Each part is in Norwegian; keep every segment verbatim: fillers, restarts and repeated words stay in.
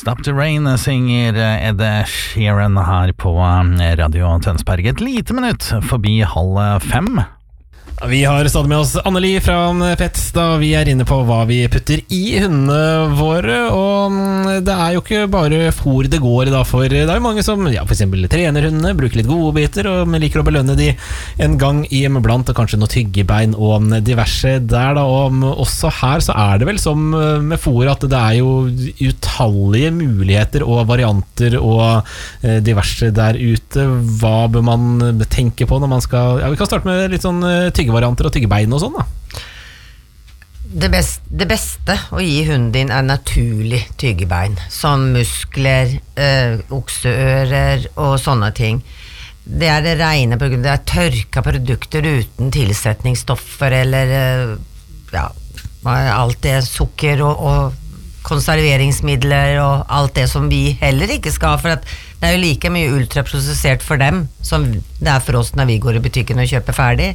Stop the Rain synger Ed Sheeran her på Radio Tønsberg. Et lite minutt forbi halv fem. Vi har stadig med oss Anneli fra Pets da vi er inne på hva vi putter i hundene våre, og det er jo ikke bare fôr det går da, for det er jo mange som ja, for eksempel trener hundene, bruker litt godbiter og liker å belønne de en gang i blant, og kanskje noe tyggebein og diverse der da, og også her så er det vel som med fôr at det er jo utallige muligheter og varianter og diverse der ute. Hva bør man tenke på når man skal, ja vi kan starte med litt sånn tyggebein varianter og tyggebein og sånn da. Det, best, det beste å gi hunden din er naturlig tyggebein, som muskler, øh, okseører og sånne ting. Det er det rene produkter, det er tørka produkter uten tilsetningsstoffer eller øh, ja, alt det sukker og, og konserveringsmidler og alt det som vi heller ikke skal ha, for at det er jo like mye ultraprosessert for dem som det er for oss når vi går i butikken og kjøper ferdig.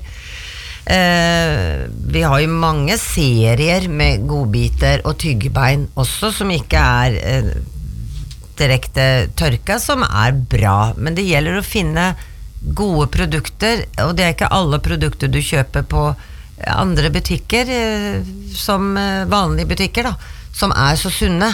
Uh, vi har jo mange serier med godbiter og tyggebein også som ikke er uh, direkte tørka, som er bra, men det gjelder å finne gode produkter, og det er ikke alle produkter du kjøper på andre butikker uh, som uh, vanlige butikker da, som er så sunne.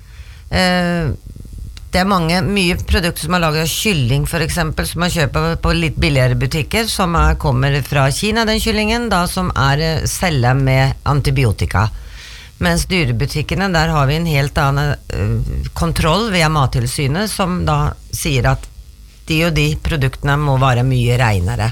uh, Det er mange, mye produkter som er laget av kylling for eksempel, som man kjøper på litt billigere butikker, som er, kommer fra Kina, den kyllingen, da, som er celler med antibiotika. Mens dyrebutikkene, der har vi en helt annen uh, kontroll via Mattilsynet, som da sier at de og de produktene må være mye renere.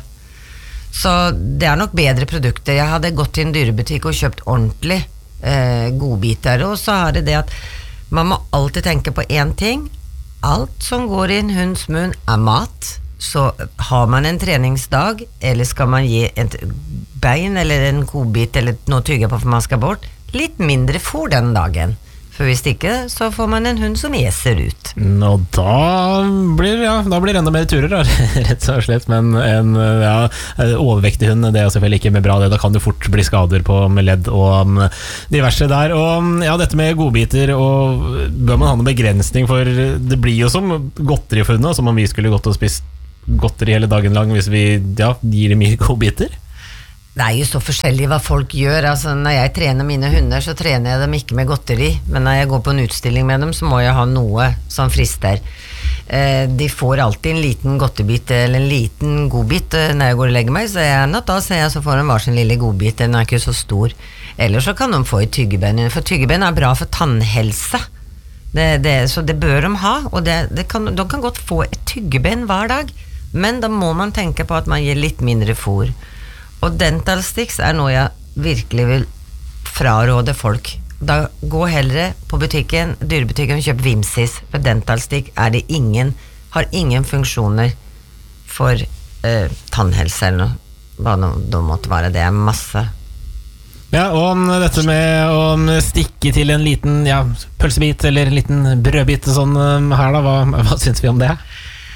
Så det er nok bedre produkter. Jeg hadde gått til en dyrebutikk og kjøpt ordentlig uh, godbiter, og så er det det at man må alltid tenke på en ting. Alt som går i en hunds munn er mat, så har man en treningsdag, eller skal man gi et bein eller en godbit eller noe tygge på for man skal bort, litt mindre fôr den dagen. For hvis ikke, så får man en hund som eser ut. Og da blir, ja, da blir det enda mer turer, da, rett og slett. Men en ja, overvektig hund, det er selvfølgelig ikke med bra det. Da kan det fort bli skader på med ledd og diverse der. Og ja, dette med godbiter, og bør man ha noen begrensning, for det blir jo som godteri for hundene, som om vi skulle gått og spist godteri hele dagen lang hvis vi ja, gir dem mye godbiter. Det er jo så forskjellig hva folk gjør. Altså, når jeg trener mine hunder, så trener jeg dem ikke med godteri, men når jeg går på en utstilling med dem, så må jeg ha noe som frister. Eh, de får alltid en liten godtebit eller en liten godbit eh, når jeg går og legger meg, så jeg natt da, så, jeg, så får de hver sin lille godbit, den er ikke så stor. Eller så kan de få et tyggebein, for tyggebein er bra for tannhelse. Det, det, så det bør de ha, og det, det kan, de kan godt få et tyggebein hver dag, men da må man tenke på at man gir litt mindre fôr. Og dental sticks er noe jeg virkelig vil fraråde folk. Da gå heller på butikken, dyrebutikken, og kjøp Vimsis, for dental stick er det ingen, har ingen funksjoner for eh, tannhelse eller noe. Hva det måtte være, det er masse. Ja, og dette med å stikke til en liten ja, pølsebit eller en liten brødbit sånn her da, hva, hva synes vi om det?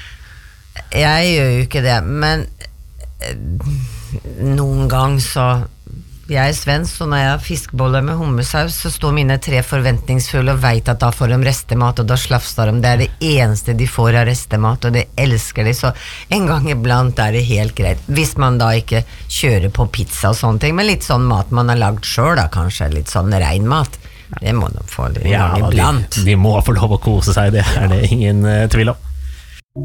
Jeg gjør jo ikke det, men eh, noen gang så jeg er svensk, så når jeg har fiskeboller med hummersaus, så står mine tre forventningsfulle og vet at da får de restemat, og da slafser de. Det er det eneste de får av restemat, og det elsker de, så en gang iblant er det helt greit. Hvis man da ikke kjører på pizza og sånne ting, men litt sånn mat man har lagd selv da, kanskje litt sånn rein mat, det må de få en gang iblant. Ja, de, de må få lov å kose seg, det er det ingen uh, tvil om.